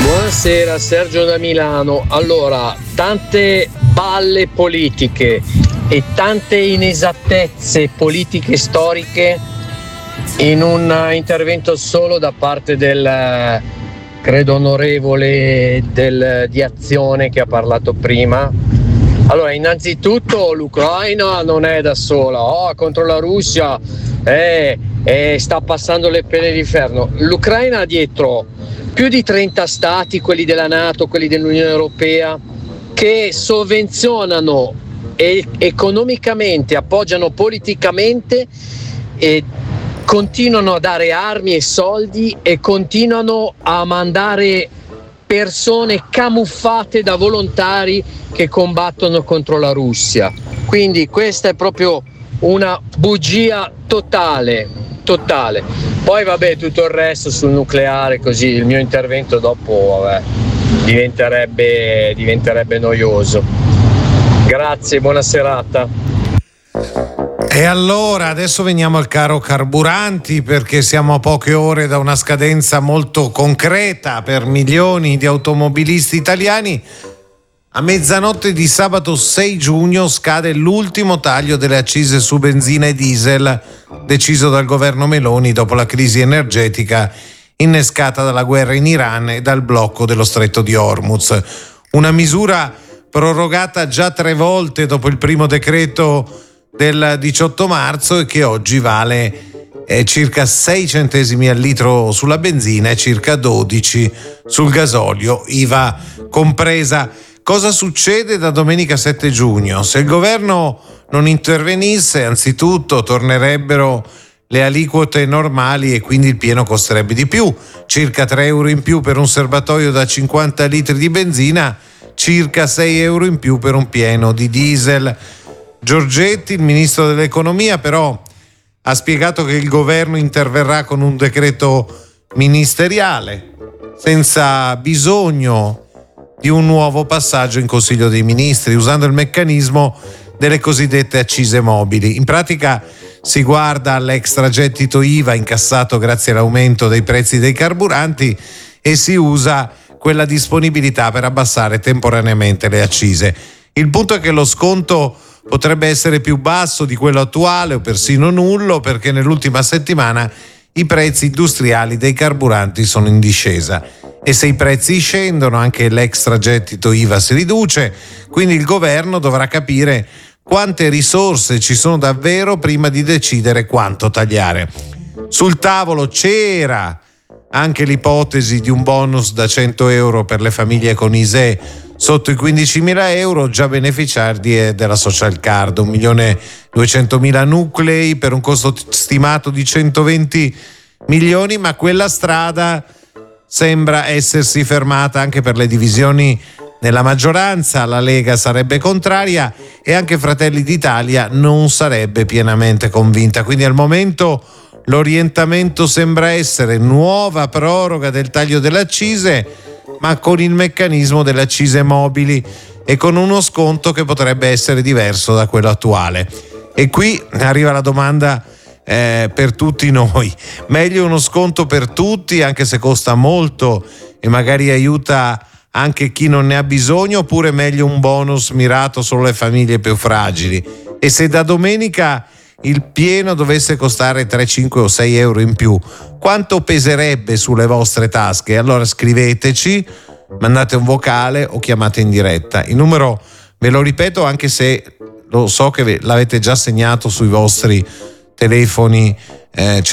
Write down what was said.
Buonasera, Sergio da Milano. Allora, tante balle politiche e tante inesattezze politiche storiche in un intervento solo da parte del, credo, onorevole di Azione che ha parlato prima. Allora, innanzitutto l'Ucraina non è da sola, contro la Russia sta passando le pene d'inferno. L'Ucraina ha dietro più di 30 stati, quelli della NATO, quelli dell'Unione Europea, che sovvenzionano e economicamente, appoggiano politicamente e continuano a dare armi e soldi e continuano a mandare persone camuffate da volontari che combattono contro la Russia. Quindi questa è proprio una bugia totale. Poi vabbè, tutto il resto sul nucleare, così il mio intervento dopo diventerebbe noioso. Grazie, buona serata. E allora adesso veniamo al caro carburanti, perché siamo a poche ore da una scadenza molto concreta per milioni di automobilisti italiani. A mezzanotte di sabato 6 giugno scade l'ultimo taglio delle accise su benzina e diesel deciso dal governo Meloni dopo la crisi energetica innescata dalla guerra in Iran e dal blocco dello stretto di Hormuz. Una misura prorogata già 3 volte dopo il primo decreto del 18 marzo e che oggi vale circa 6 centesimi al litro sulla benzina e circa 12 sul gasolio, IVA compresa. Cosa succede da domenica 7 giugno? Se il governo non intervenisse, anzitutto tornerebbero le aliquote normali e quindi il pieno costerebbe di più, circa 3 euro in più per un serbatoio da 50 litri di benzina, circa 6 euro in più per un pieno di diesel. Giorgetti, il ministro dell'economia, però ha spiegato che il governo interverrà con un decreto ministeriale senza bisogno di un nuovo passaggio in Consiglio dei Ministri, usando il meccanismo delle cosiddette accise mobili. In pratica si guarda all'extragettito IVA incassato grazie all'aumento dei prezzi dei carburanti e si usa quella disponibilità per abbassare temporaneamente le accise. Il punto è che lo sconto potrebbe essere più basso di quello attuale o persino nullo, perché nell'ultima settimana i prezzi industriali dei carburanti sono in discesa e se i prezzi scendono anche l'extragettito IVA si riduce, quindi il governo dovrà capire quante risorse ci sono davvero prima di decidere quanto tagliare. Sul tavolo c'era anche l'ipotesi di un bonus da 100 euro per le famiglie con ISEE sotto i 15.000 euro, già beneficiarie della social card, 1.200.000 nuclei per un costo stimato di 120 milioni, ma quella strada sembra essersi fermata anche per le divisioni nella maggioranza. La Lega sarebbe contraria e anche Fratelli d'Italia non sarebbe pienamente convinta, quindi al momento l'orientamento sembra essere nuova proroga del taglio delle accise, ma con il meccanismo delle accise mobili e con uno sconto che potrebbe essere diverso da quello attuale. E qui arriva la domanda per tutti noi: meglio uno sconto per tutti, anche se costa molto e magari aiuta anche chi non ne ha bisogno, oppure meglio un bonus mirato solo alle famiglie più fragili? E se da domenica il pieno dovesse costare 3, 5 o 6 euro in più, quanto peserebbe sulle vostre tasche? Allora scriveteci, mandate un vocale o chiamate in diretta. Il numero ve lo ripeto, anche se lo so che l'avete già segnato sui vostri telefoni